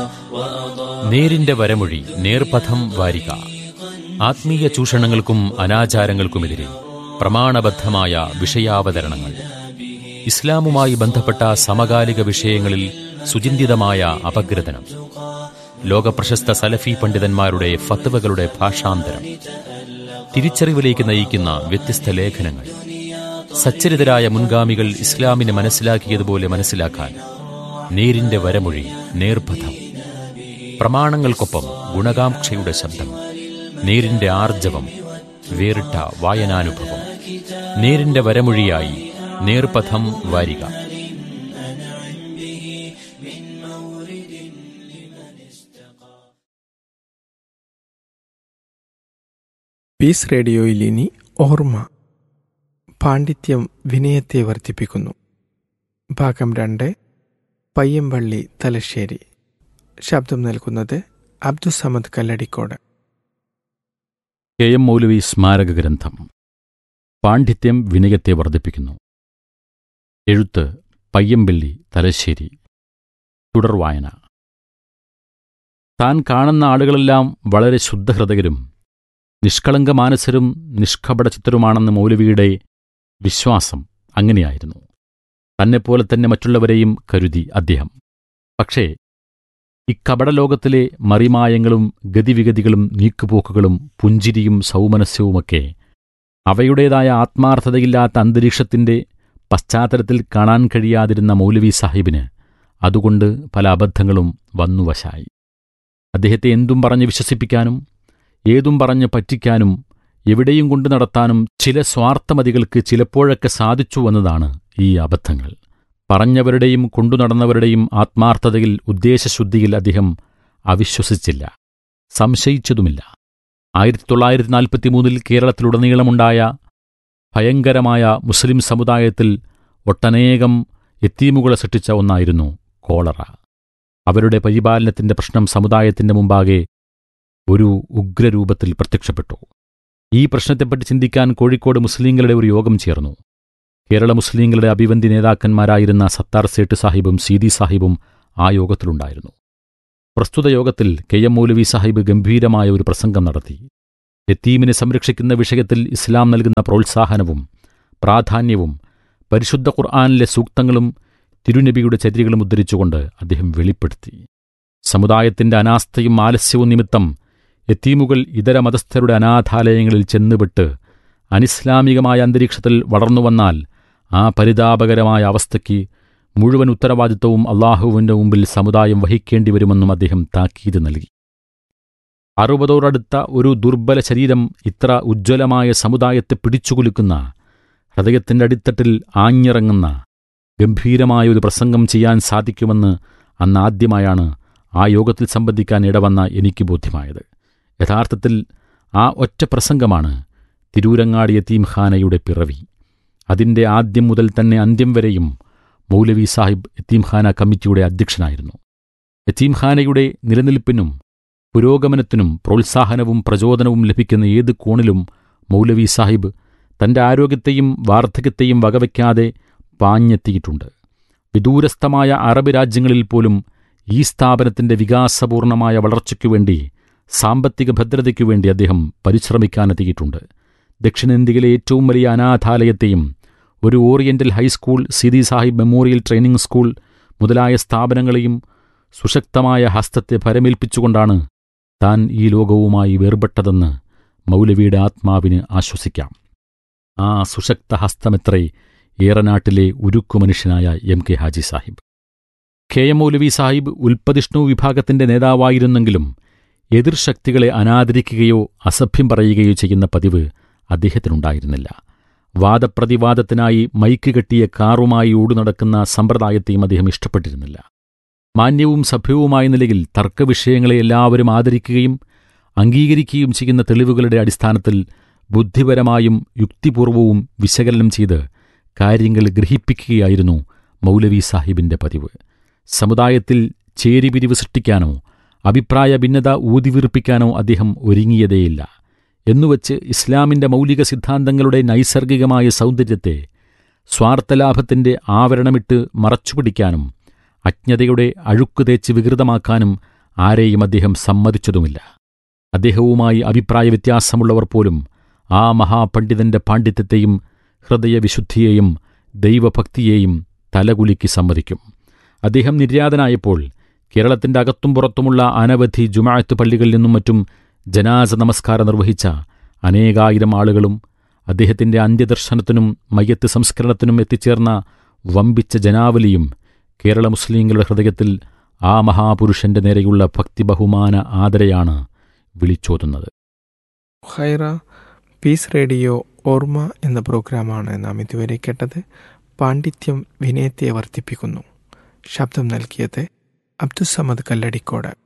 നേരിന്റെ വരമൊഴി നേർപഥം വാരിക. ആത്മീയ ചൂഷണങ്ങൾക്കും അനാചാരങ്ങൾക്കുമെതിരെ പ്രമാണബദ്ധമായ വിഷയാവതരണങ്ങൾ. ഇസ്ലാമുമായി ബന്ധപ്പെട്ട സമകാലിക വിഷയങ്ങളിൽ സുചിന്തിതമായ അപഗ്രഥനം. ലോകപ്രശസ്ത സലഫി പണ്ഡിതന്മാരുടെ ഫത്വകളുടെ ഭാഷാന്തരം. തിരിച്ചറിവിലേക്ക് നയിക്കുന്ന വ്യത്യസ്ത ലേഖനങ്ങൾ. സച്ചരിതരായ മുൻഗാമികൾ ഇസ്ലാമിനെ മനസ്സിലാക്കിയതുപോലെ മനസ്സിലാക്കാൻ നേരിന്റെ വരമൊഴി നേർപഥം. പ്രമാണങ്ങൾക്കൊപ്പം ഗുണകാംക്ഷയുടെ ശബ്ദം. നേരിന്റെ ആർജവം, വേറിട്ട വായനാനുഭവം. നേരിന്റെ വരമൊഴിയായി നേർപഥം വാരിക. പീസ് റേഡിയോയിൽ ഇനി ഓർമ്മ. പാണ്ഡിത്യം വിനയത്തെ വർദ്ധിപ്പിക്കുന്നു. ഭാഗം 2. പയ്യമ്പള്ളി തലശ്ശേരി. ശബ്ദം നൽകുന്നത് അബ്ദുസമദ് കല്ലടിക്കോട്. കെ.എം. മൗലവി സ്മാരക ഗ്രന്ഥം. പാണ്ഡിത്യം വിനയത്തെ വർദ്ധിപ്പിക്കുന്നു. എഴുത്ത് പയ്യമ്പള്ളി തലശ്ശേരി. തുടർവായന. താൻ കാണുന്ന ആളുകളെല്ലാം വളരെ ശുദ്ധഹൃദയരും നിഷ്കളങ്ക മാനസരും നിഷ്കപടചിത്തരുമാണെന്ന് മൗലവിയുടെ വിശ്വാസം അങ്ങനെയായിരുന്നു. തന്നെപ്പോലെ തന്നെ മറ്റുള്ളവരെയും കരുതി അദ്ദേഹം. പക്ഷേ ഇക്കപടലോകത്തിലെ മറിമായങ്ങളും ഗതിവിഗതികളും നീക്കുപോക്കുകളും പുഞ്ചിരിയും സൗമനസ്യവുമൊക്കെ അവയുടേതായ ആത്മാർത്ഥതയില്ലാത്ത അന്തരീക്ഷത്തിന്റെ പശ്ചാത്തലത്തിൽ കാണാൻ കഴിയാതിരുന്ന മൗലവി സാഹിബിന് അതുകൊണ്ട് പല അബദ്ധങ്ങളും വന്നുവശായി. അദ്ദേഹത്തെ എന്തും പറഞ്ഞ് വിശ്വസിപ്പിക്കാനും ഏതും പറഞ്ഞ് പറ്റിക്കാനും എവിടെയും കൊണ്ടു നടത്താനും ചില സ്വാർത്ഥമതികൾക്ക് ചിലപ്പോഴൊക്കെ സാധിച്ചു വന്നതാണ് ഈ അബദ്ധങ്ങൾ. പറഞ്ഞവരുടെയും കൊണ്ടുനടന്നവരുടെയും ആത്മാർത്ഥതയിൽ, ഉദ്ദേശശുദ്ധിയിൽ അദ്ദേഹം അവിശ്വസിച്ചില്ല, സംശയിച്ചതുമില്ല. 1943 കേരളത്തിലുടനീളമുണ്ടായ ഭയങ്കരമായ മുസ്ലിം സമുദായത്തിൽ ഒട്ടനേകം യതീമുകളെ സൃഷ്ടിച്ച ഒന്നായിരുന്നു കോളറ. അവരുടെ പരിപാലനത്തിന്റെ പ്രശ്നം സമുദായത്തിന്റെ മുമ്പാകെ ഒരു ഉഗ്രരൂപത്തിൽ പ്രത്യക്ഷപ്പെട്ടു. ഈ പ്രശ്നത്തെപ്പറ്റി ചിന്തിക്കാൻ കോഴിക്കോട് മുസ്ലിങ്ങളുടെ ഒരു യോഗം ചേർന്നു. കേരള മുസ്ലിങ്ങളുടെ അഭിവന്ദ്യ നേതാക്കന്മാരായിരുന്ന സത്താർ സേട്ട് സാഹിബും സീതി സാഹിബും ആ യോഗത്തിലുണ്ടായിരുന്നു. പ്രസ്തുത യോഗത്തിൽ കെ.എം. മൗലവി സാഹിബ് ഗംഭീരമായ ഒരു പ്രസംഗം നടത്തി. യതീമിനെ സംരക്ഷിക്കുന്ന വിഷയത്തിൽ ഇസ്ലാം നൽകുന്ന പ്രോത്സാഹനവും പ്രാധാന്യവും പരിശുദ്ധ ഖുർആനിലെ സൂക്തങ്ങളും തിരുനബിയുടെ ചര്യകളും ഉദ്ധരിച്ചുകൊണ്ട് അദ്ദേഹം വെളിപ്പെടുത്തി. സമുദായത്തിന്റെ അനാസ്ഥയും ആലസ്യവും നിമിത്തം യതീമുകൾ ഇതര മതസ്ഥരുടെ അനാഥാലയങ്ങളിൽ ചെന്നുവിട്ട് അനിസ്ലാമികമായ അന്തരീക്ഷത്തിൽ വളർന്നുവന്നാൽ ആ പരിതാപകരമായ അവസ്ഥയ്ക്ക് മുഴുവൻ ഉത്തരവാദിത്വവും അള്ളാഹുവിന്റെ മുമ്പിൽ സമുദായം വഹിക്കേണ്ടിവരുമെന്നും അദ്ദേഹം താക്കീത് നൽകി. 60 ഒരു ദുർബല ശരീരം ഇത്ര ഉജ്ജ്വലമായ സമുദായത്തെ പിടിച്ചുകുലുക്കുന്ന, ഹൃദയത്തിന്റെ അടിത്തട്ടിൽ ആഞ്ഞിറങ്ങുന്ന ഗംഭീരമായ ഒരു പ്രസംഗം ചെയ്യാൻ സാധിക്കുമെന്ന് അന്നാദ്യമായാണ് ആ യോഗത്തിൽ സംബന്ധിക്കാൻ ഇടവന്ന എനിക്ക് ബോധ്യമായത്. യഥാർത്ഥത്തിൽ ആ ഒറ്റ പ്രസംഗമാണ് തിരൂരങ്ങാടി യതീംഖാനയുടെ പിറവി. അതിൻ്റെ ആദ്യം മുതൽ തന്നെ അന്ത്യം വരെയും മൗലവി സാഹിബ് യതീംഖാന കമ്മിറ്റിയുടെ അധ്യക്ഷനായിരുന്നു. യതീംഖാനയുടെ നിലനിൽപ്പിനും പുരോഗമനത്തിനും പ്രോത്സാഹനവും പ്രചോദനവും ലഭിക്കുന്ന ഏത് കോണിലും മൗലവി സാഹിബ് തൻ്റെ ആരോഗ്യത്തെയും വാർദ്ധക്യത്തെയും വകവയ്ക്കാതെ പാഞ്ഞെത്തിയിട്ടുണ്ട്. വിദൂരസ്ഥമായ അറബ് രാജ്യങ്ങളിൽ പോലും ഈ സ്ഥാപനത്തിന്റെ വികാസപൂർണമായ വളർച്ചയ്ക്കുവേണ്ടി, സാമ്പത്തിക ഭദ്രതയ്ക്കുവേണ്ടി അദ്ദേഹം പരിശ്രമിക്കാനെത്തിയിട്ടുണ്ട്. ദക്ഷിണേന്ത്യയിലെ ഏറ്റവും വലിയ അനാഥാലയത്തെയും ഒരു oriental high school, Seethi Sahib memorial training school മുതലായ സ്ഥാപനങ്ങളെയും സുശക്തമായ ഹസ്തത്തെ ഭരമേൽപ്പിച്ചുകൊണ്ടാണ് താൻ ഈ ലോകവുമായി വേർപെട്ടതെന്ന് മൗലവിയുടെ ആത്മാവിന് ആശ്വസിക്കാം. ആ സുശക്ത ഹസ്തമെത്രേ ഏറനാട്ടിലെ ഉരുക്കുമനുഷ്യനായ എം.കെ. ഹാജി സാഹിബ്. കെ.എം. മൗലവി സാഹിബ് ഉൽപ്പതിഷ്ണു വിഭാഗത്തിന്റെ നേതാവായിരുന്നെങ്കിലും എതിർശക്തികളെ അനാദരിക്കുകയോ അസഭ്യം പറയുകയോ ചെയ്യുന്ന പതിവ് അദ്ദേഹത്തിനുണ്ടായിരുന്നില്ല. വാദപ്രതിവാദത്തിനായി മൈക്ക് കെട്ടിയ കാറുമായി ഓടുനടക്കുന്ന സമ്പ്രദായത്തെയും അദ്ദേഹം ഇഷ്ടപ്പെട്ടിരുന്നില്ല. മാന്യവും സഭ്യവുമായ നിലയിൽ തർക്കവിഷയങ്ങളെ എല്ലാവരും ആദരിക്കുകയും അംഗീകരിക്കുകയും ചെയ്യുന്ന തെളിവുകളുടെ അടിസ്ഥാനത്തിൽ ബുദ്ധിപരമായും യുക്തിപൂർവവും വിശകലനം ചെയ്ത് കാര്യങ്ങൾ ഗ്രഹിപ്പിക്കുകയായിരുന്നു മൗലവി സാഹിബിന്റെ പതിവ്. സമുദായത്തിൽ ചേരിപിരിവ് സൃഷ്ടിക്കാനോ അഭിപ്രായ ഭിന്നത ഊതിവീർപ്പിക്കാനോ അദ്ദേഹം ഒരുങ്ങിയതേയില്ല. എന്നുവച്ച് ഇസ്ലാമിന്റെ മൗലിക സിദ്ധാന്തങ്ങളുടെ നൈസർഗികമായ സൗന്ദര്യത്തെ സ്വാർത്ഥലാഭത്തിന്റെ ആവരണമിട്ട് മറച്ചുപിടിക്കാനും അജ്ഞതയുടെ അഴുക്ക് തേച്ച് വികൃതമാക്കാനും ആരെയും അദ്ദേഹം സമ്മതിച്ചതുമില്ല. അദ്ദേഹവുമായി അഭിപ്രായ വ്യത്യാസമുള്ളവർ പോലും ആ മഹാപണ്ഡിതന്റെ പാണ്ഡിത്യത്തെയും ഹൃദയവിശുദ്ധിയെയും ദൈവഭക്തിയെയും തലകുലുക്കി സമ്മതിക്കും. അദ്ദേഹം നിര്യാതനായപ്പോൾ കേരളത്തിന്റെ അകത്തും പുറത്തുമുള്ള അനവധി ജുമാഅത്ത് പള്ളികളിൽ നിന്നും മറ്റും ജനാസ നമസ്കാരം നിർവഹിച്ച അനേകായിരം ആളുകളും അദ്ദേഹത്തിന്റെ അന്ത്യദർശനത്തിനും മയ്യത്ത് സംസ്കരണത്തിനും എത്തിച്ചേർന്ന വമ്പിച്ച ജനാവലിയും കേരള മുസ്ലിങ്ങളുടെ ഹൃദയത്തിൽ ആ മഹാപുരുഷന്റെ നേരെയുള്ള ഭക്തി ബഹുമാന ആദരയാണ് വിളിച്ചോതുന്നത്. ഹൈറ പീസ് റേഡിയോ ഓർമ്മ എന്ന പ്രോഗ്രാമാണ് നാം ഇതുവരെ കേട്ടത്. പാണ്ഡിത്യം വിനയത്തെ വർദ്ധിപ്പിക്കുന്നു. ശബ്ദം നൽകിയത് അബ്ദുസ്സമദ് കല്ലടിക്കോട്.